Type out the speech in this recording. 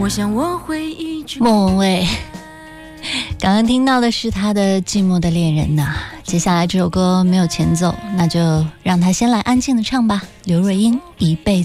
我想我会一直。 莫文蔚刚刚听到的是他的《寂寞的恋人》呐，接下来这首歌没有前奏，那就让他先来安静的唱吧。刘若英《一辈子》。